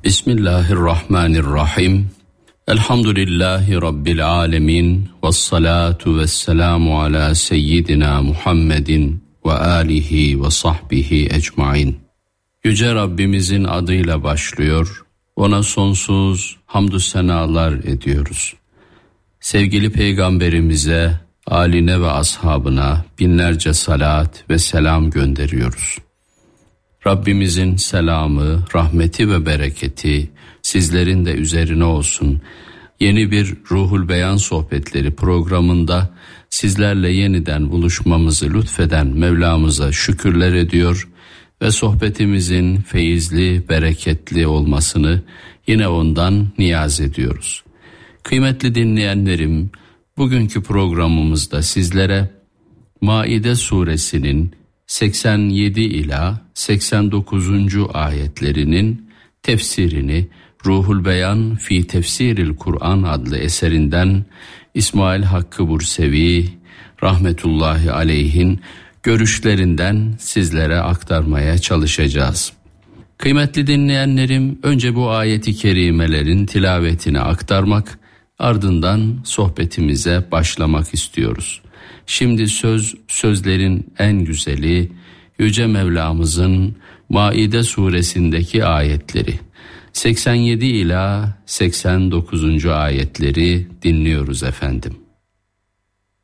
Bismillahirrahmanirrahim. Elhamdülillahi Rabbil alemin. Vessalatu vesselamu ala seyyidina Muhammedin ve alihi ve sahbihi ecmain. Yüce Rabbimizin adıyla başlıyor, ona sonsuz hamdü senalar ediyoruz. Sevgili Peygamberimize, âline ve ashabına binlerce salat ve selam gönderiyoruz. Rabbimizin selamı, rahmeti ve bereketi sizlerin de üzerine olsun. Yeni bir Ruhul Beyan sohbetleri programında sizlerle yeniden buluşmamızı lütfeden Mevlamıza şükürler ediyor ve sohbetimizin feyizli, bereketli olmasını yine ondan niyaz ediyoruz. Kıymetli dinleyenlerim, bugünkü programımızda sizlere Maide suresinin 87 ila 89. ayetlerinin tefsirini Ruhul Beyan fi Tefsiril Kur'an adlı eserinden İsmail Hakkı Bursevi rahmetullahi aleyhin görüşlerinden sizlere aktarmaya çalışacağız. Kıymetli dinleyenlerim, önce bu ayeti kerimelerin tilavetini aktarmak, ardından sohbetimize başlamak istiyoruz. Şimdi sözlerin en güzeli Yüce Mevlamızın Maide suresindeki ayetleri 87 ila 89. ayetleri dinliyoruz efendim.